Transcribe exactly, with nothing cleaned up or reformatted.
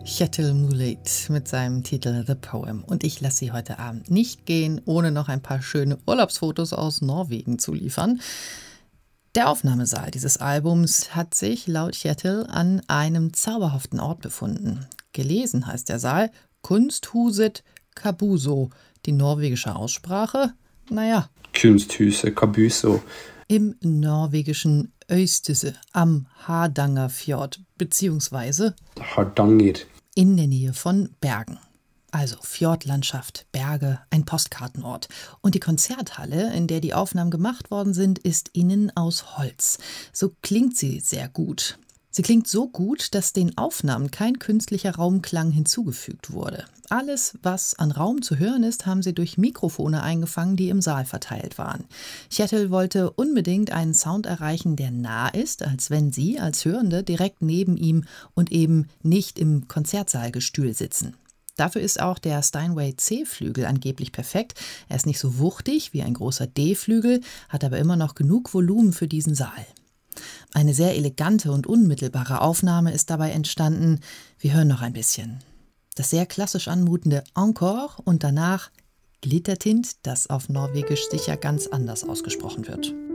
Kjetil Mouleit mit seinem Titel The Poem. Und ich lasse Sie heute Abend nicht gehen, ohne noch ein paar schöne Urlaubsfotos aus Norwegen zu liefern. Der Aufnahmesaal dieses Albums hat sich laut Kjetil an einem zauberhaften Ort befunden. Gelesen heißt der Saal Kunsthuset Kabuso. Die norwegische Aussprache? Naja. Kunsthuset Kabuso. Im norwegischen Øystese am Hardangerfjord, beziehungsweise Hardanger. In der Nähe von Bergen. Also Fjordlandschaft, Berge, ein Postkartenort. Und die Konzerthalle, in der die Aufnahmen gemacht worden sind, ist innen aus Holz. So klingt sie sehr gut. Sie klingt so gut, dass den Aufnahmen kein künstlicher Raumklang hinzugefügt wurde. Alles, was an Raum zu hören ist, haben sie durch Mikrofone eingefangen, die im Saal verteilt waren. Kjetil wollte unbedingt einen Sound erreichen, der nah ist, als wenn Sie als Hörende direkt neben ihm und eben nicht im Konzertsaalgestühl sitzen. Dafür ist auch der Steinway C-Flügel angeblich perfekt. Er ist nicht so wuchtig wie ein großer D-Flügel, hat aber immer noch genug Volumen für diesen Saal. Eine sehr elegante und unmittelbare Aufnahme ist dabei entstanden. Wir hören noch ein bisschen. Das sehr klassisch anmutende Encore und danach Glittertint, das auf Norwegisch sicher ganz anders ausgesprochen wird.